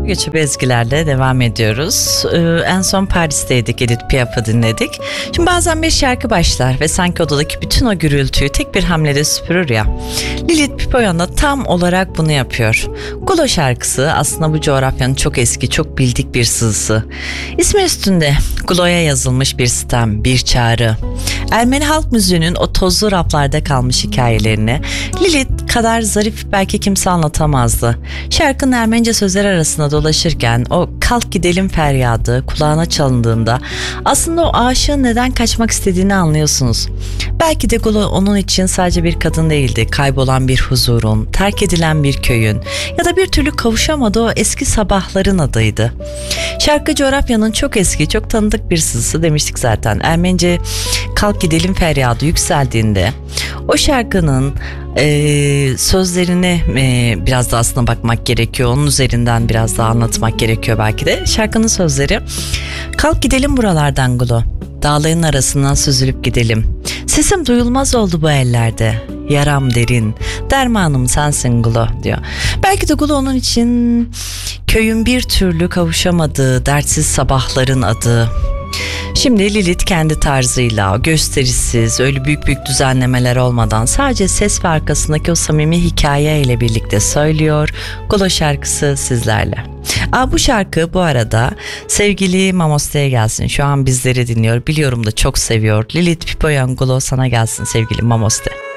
Göçebe ezgilerle devam ediyoruz. En son Paris'teydik, Edith Piaf'ı dinledik. Şimdi bazen bir şarkı başlar ve sanki odadaki bütün o gürültüyü tek bir hamlede süpürür ya. Lilith Pipoyan da tam olarak bunu yapıyor. Gulo şarkısı aslında bu coğrafyanın çok eski, çok bildik bir sızısı. İsmi üstünde Gulo'ya yazılmış bir sitem, bir çağrı. Ermeni halk müziğinin o tozlu raflarda kalmış hikayelerini Lilith kadar zarif belki kimse anlatamazdı. Şarkının Ermenice sözler arasında dolaşırken o "kalk gidelim" feryadı kulağına çalındığında aslında o aşığın neden kaçmak istediğini anlıyorsunuz. Belki de Gulo onun için sadece bir kadın değildi, kaybolan bir huzurun, terk edilen bir köyün ya da bir türlü kavuşamadığı o eski sabahların adıydı. Şarkı coğrafyanın çok eski, çok tanıdık bir sızısı demiştik zaten. Ermenice "kalk gidelim" feryadı yükseldiğinde o şarkının sözlerine biraz da aslında bakmak gerekiyor. Onun üzerinden biraz daha anlatmak gerekiyor belki de. Şarkının sözleri: "Kalk gidelim buralardan Gulo. Dağların arasından süzülüp gidelim. Sesim duyulmaz oldu bu ellerde. Yaram derin, dermanım sensin Gulo" diyor. Belki de Gulo onun için köyün bir türlü kavuşamadığı dertsiz sabahların adı. Şimdi Lilith kendi tarzıyla, gösterişsiz, öyle büyük düzenlemeler olmadan sadece ses ve arkasındaki o samimi hikaye ile birlikte söylüyor. Gulo şarkısı sizlerle. Bu şarkı bu arada sevgili Mamoste'ye gelsin. Şu an bizleri dinliyor. Biliyorum da çok seviyor. Lilith Pipoyan, Gulo sana gelsin sevgili Mamoste.